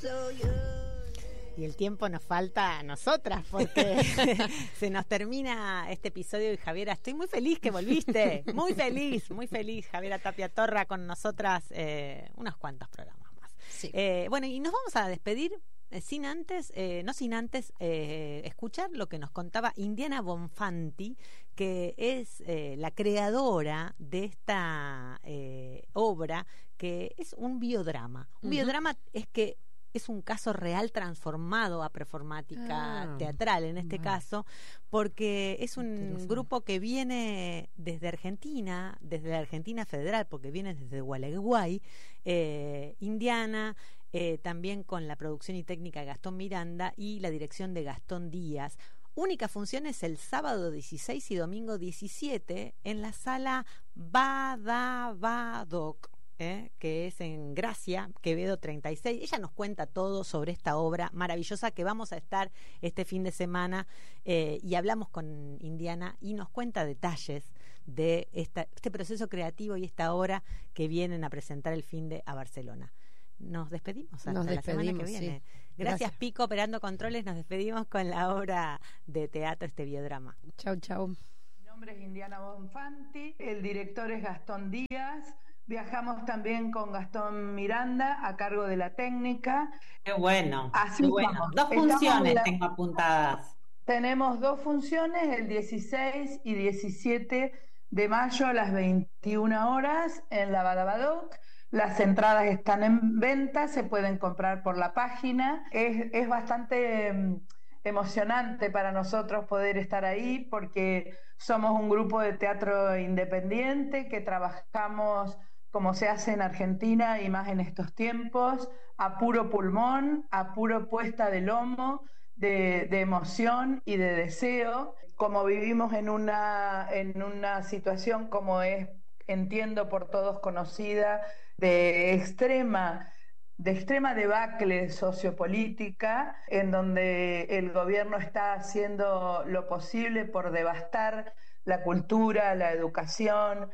Y el tiempo nos falta a nosotras porque se nos termina este episodio. Y Javiera, estoy muy feliz que volviste, muy feliz, Javiera Tapia Torra con nosotras unos cuantos programas más. Sí. Bueno, y nos vamos a despedir no sin antes escuchar lo que nos contaba Indiana Bonfanti, que es la creadora de esta obra, que es un biodrama. Un biodrama es un caso real transformado a performática teatral, en este caso, porque es un grupo que viene desde Argentina, desde la Argentina Federal, porque viene desde Gualeguay, Indiana, también con la producción y técnica de Gastón Miranda y la dirección de Gastón Díaz. Única función es el sábado 16 y domingo 17 en la sala Badabadoc, que es en Gracia, Quevedo 36. Ella nos cuenta todo sobre esta obra maravillosa que vamos a estar este fin de semana, y hablamos con Indiana y nos cuenta detalles de este proceso creativo y esta obra que vienen a presentar el fin de a Barcelona. Nos despedimos hasta la semana que viene. Sí. Gracias, Pico, operando controles. Nos despedimos con la obra de teatro, este biodrama. Chau. Mi nombre es Indiana Bonfanti, el director es Gastón Díaz. Viajamos también con Gastón Miranda a cargo de la técnica. Qué bueno. Así qué bueno. Dos funciones tengo apuntadas. Tenemos 2 funciones, el 16 y 17 de mayo a las 21 horas en la Badabadoc. Las entradas están en venta, se pueden comprar por la página. Es bastante emocionante para nosotros poder estar ahí porque somos un grupo de teatro independiente que trabajamos como se hace en Argentina y más en estos tiempos, a puro pulmón, a puro puesta de lomo, de emoción y de deseo. Como vivimos en una situación como es, entiendo por todos conocida, de extrema debacle sociopolítica, en donde el gobierno está haciendo lo posible por devastar la cultura, la educación,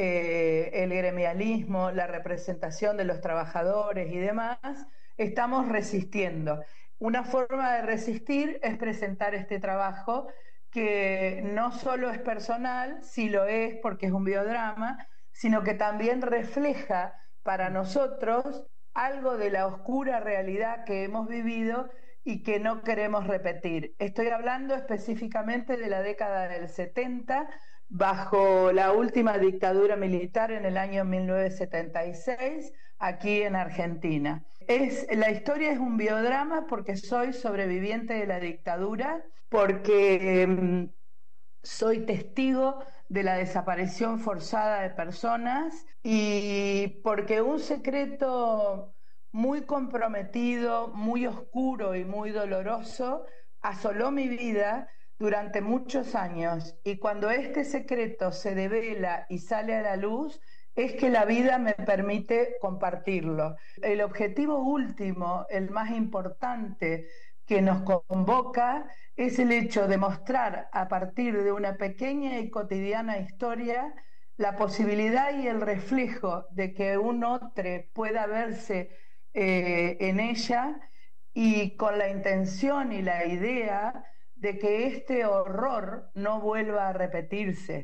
el gremialismo, la representación de los trabajadores y demás, estamos resistiendo. Una forma de resistir es presentar este trabajo que no solo es personal, sí lo es porque es un biodrama, sino que también refleja para nosotros algo de la oscura realidad que hemos vivido y que no queremos repetir. Estoy hablando específicamente de la década del 70, bajo la última dictadura militar en el año 1976, aquí en Argentina. La historia es un biodrama porque soy sobreviviente de la dictadura, porque soy testigo de la desaparición forzada de personas y porque un secreto muy comprometido, muy oscuro y muy doloroso asoló mi vida durante muchos años, y cuando este secreto se devela y sale a la luz es que la vida me permite compartirlo. El objetivo último, el más importante que nos convoca, es el hecho de mostrar a partir de una pequeña y cotidiana historia la posibilidad y el reflejo de que un otro pueda verse en ella, y con la intención y la idea de que este horror no vuelva a repetirse.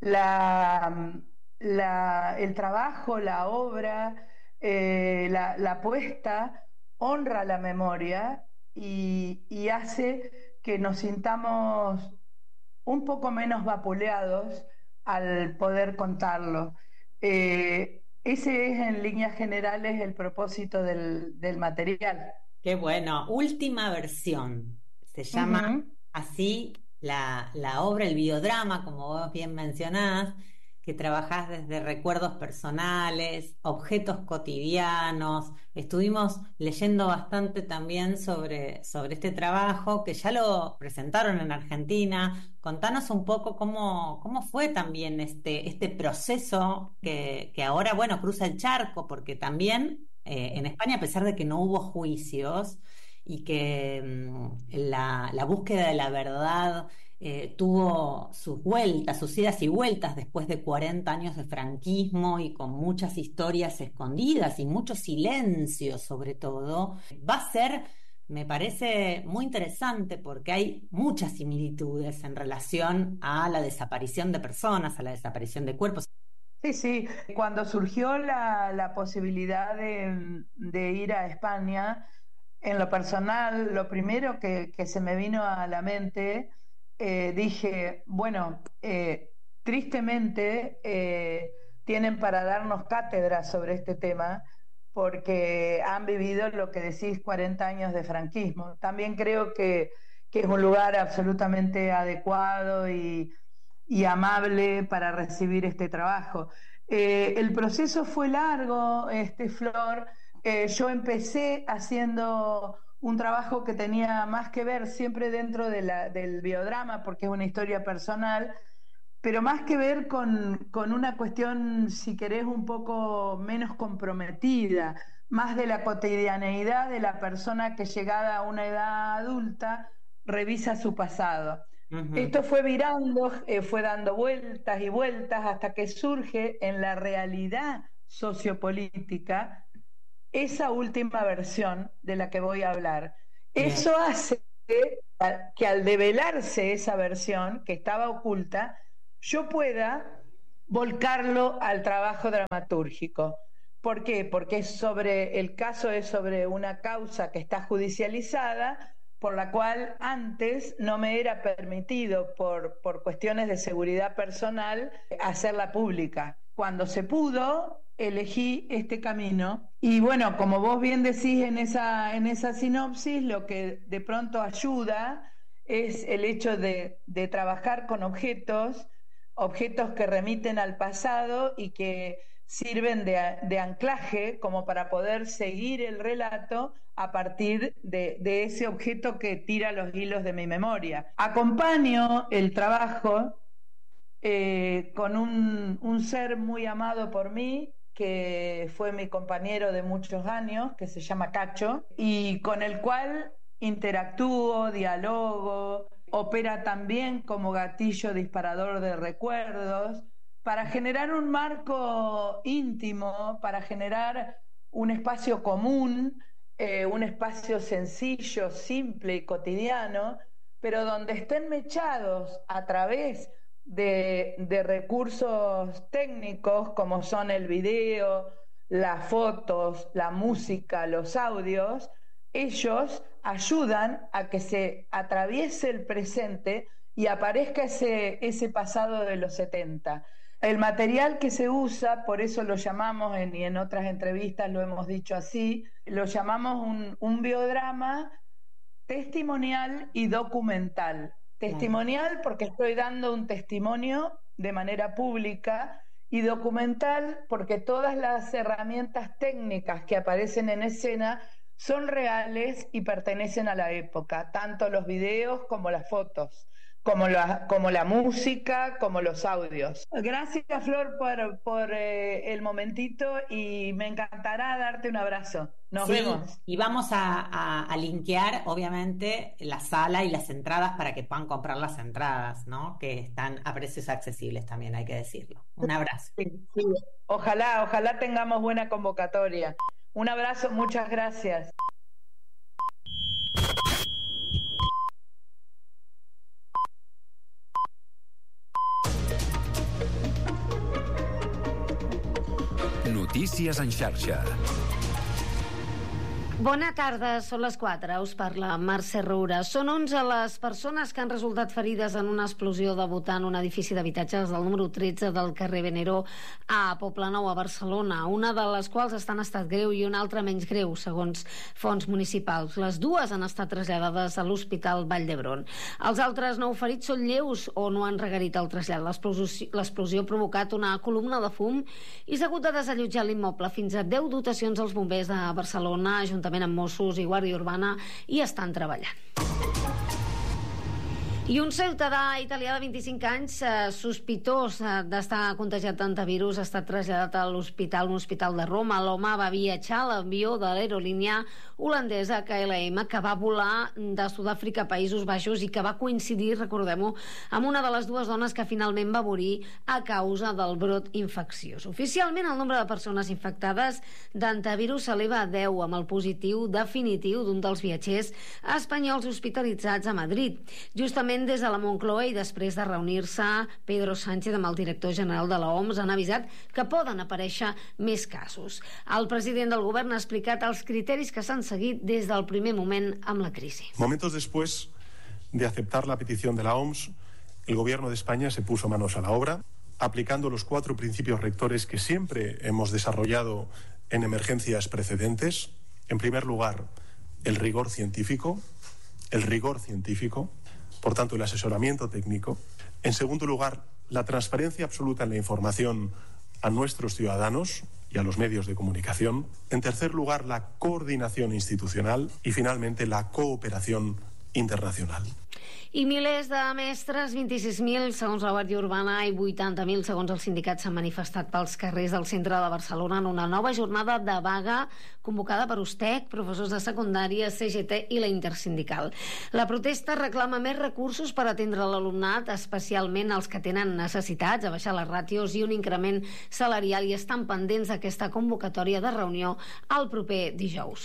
El trabajo, la obra, la apuesta honra la memoria y hace que nos sintamos un poco menos vapuleados al poder contarlo. Ese es, en líneas generales, el propósito del material. Qué bueno. Última versión. Se llama así la obra, el biodrama, como vos bien mencionás, que trabajás desde recuerdos personales, objetos cotidianos. Estuvimos leyendo bastante también sobre este trabajo, que ya lo presentaron en Argentina. Contanos un poco cómo fue también este proceso que ahora, bueno, cruza el charco, porque también en España, a pesar de que no hubo juicios y que la búsqueda de la verdad tuvo sus vueltas, sus idas y vueltas después de 40 años de franquismo y con muchas historias escondidas y mucho silencio sobre todo, va a ser, me parece muy interesante porque hay muchas similitudes en relación a la desaparición de personas, a la desaparición de cuerpos. Sí, sí. Cuando surgió la posibilidad de ir a España, en lo personal, lo primero que se me vino a la mente, dije, bueno, tristemente tienen para darnos cátedra sobre este tema porque han vivido lo que decís, 40 años de franquismo. También creo que es un lugar absolutamente adecuado y amable para recibir este trabajo. El proceso fue largo, Flor. Yo empecé haciendo un trabajo que tenía más que ver siempre dentro del biodrama, porque es una historia personal, pero más que ver con una cuestión, si querés, un poco menos comprometida, más de la cotidianeidad de la persona que, llegada a una edad adulta, revisa su pasado. Uh-huh. Esto fue virando, fue dando vueltas y vueltas hasta que surge en la realidad sociopolítica esa última versión de la que voy a hablar. Eso hace que al develarse esa versión que estaba oculta, yo pueda volcarlo al trabajo dramatúrgico. ¿Por qué? Porque el caso es sobre una causa que está judicializada, por la cual antes no me era permitido, por cuestiones de seguridad personal, hacerla pública. Cuando se pudo, elegí este camino. Y bueno, como vos bien decís en esa sinopsis, lo que de pronto ayuda es el hecho de trabajar con objetos que remiten al pasado y que sirven de anclaje como para poder seguir el relato a partir de ese objeto que tira los hilos de mi memoria. Acompaño el trabajo con un ser muy amado por mí, que fue mi compañero de muchos años, que se llama Cacho, y con el cual interactúo, dialogo, opera también como gatillo disparador de recuerdos, para generar un marco íntimo, para generar un espacio común, un espacio sencillo, simple y cotidiano, pero donde estén mechados a través de recursos técnicos como son el video, las fotos, la música, los audios. Ellos ayudan a que se atraviese el presente y aparezca ese pasado de los 70. El material que se usa, por eso lo llamamos, y en otras entrevistas lo hemos dicho así, lo llamamos un biodrama testimonial y documental. Testimonial porque estoy dando un testimonio de manera pública, y documental porque todas las herramientas técnicas que aparecen en escena son reales y pertenecen a la época, tanto los videos como las fotos, como la música, como los audios. Gracias, Flor, por el momentito, y me encantará darte un abrazo. Nos vemos. Y vamos a linkear, obviamente, la sala y las entradas para que puedan comprar las entradas, ¿no? Que están a precios accesibles también, hay que decirlo. Un abrazo. Sí. Ojalá tengamos buena convocatoria. Un abrazo, muchas gracias. Notícies en xarxa. Bona tarda, són les 4, us parla Mercè Roura. Són 11 les persones que han resultat ferides en una explosió debutant en un edifici d'habitatges del número 13 del carrer Venero a Poblenou, a Barcelona, una de les quals està en estat greu i una altra menys greu, segons fonts municipals. Les dues han estat traslladades a l'Hospital Vall d'Hebron. Els altres 9 ferits són lleus o no han requerit el trasllat. L'explosió ha provocat una columna de fum i s'ha hagut de desallotjar l'immoble. Fins a 10 dotacions als bombers de Barcelona, juntament amb Mossos i Guàrdia Urbana, i estan treballant. I un ciutadà italià de 25 anys sospitós d'estar contagiat d'antivirus ha estat traslladat a un hospital de Roma. L'home va viatjar a l'avió de l'aerolínia holandesa KLM, que va volar de Sud-àfrica a Països Baixos i que va coincidir, recordem-ho, amb una de les dues dones que finalment va morir a causa del brot infecciós. Oficialment, el nombre de persones infectades d'antivirus s'eleva a 10, amb el positiu definitiu d'un dels viatgers espanyols hospitalitzats a Madrid. Justament des de la Moncloa i després de reunir-se Pedro Sánchez amb el director general de l'OMS han avisat que poden aparèixer més casos. El president del govern ha explicat els criteris que s'han seguit des del primer moment amb la crisi. Momentos después de aceptar la petición de la OMS, el gobierno de España se puso manos a la obra, aplicando los 4 principios rectores que siempre hemos desarrollado en emergencias precedentes. En primer lugar, el rigor científico, por tanto, el asesoramiento técnico. En segundo lugar, la transparencia absoluta en la información a nuestros ciudadanos y a los medios de comunicación. En tercer lugar, la coordinación institucional y, finalmente, la cooperación internacional. I milers de mestres, 26.000 segons la Guàrdia Urbana i 80.000 segons els sindicats, s'han manifestat pels carrers del centre de Barcelona en una nova jornada de vaga convocada per USTEC, professors de secundària, CGT i la Intersindical. La protesta reclama més recursos per atendre l'alumnat, especialment els que tenen necessitats, a baixar les ràtios i un increment salarial, i estan pendents d'aquesta convocatòria de reunió el proper dijous.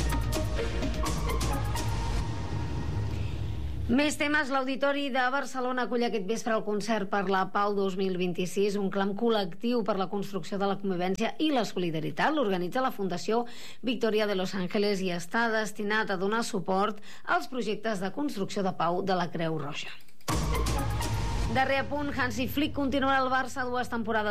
Més temes. L'Auditori de Barcelona acull aquest vespre el concert per la Pau 2026, un clam col·lectiu per la construcció de la convivència i la solidaritat. L'organitza la Fundació Victoria de Los Ángeles i està destinat a donar suport als projectes de construcció de pau de la Creu Roja. Darrer apunt, Hansi Flick continuarà al Barça 2 temporades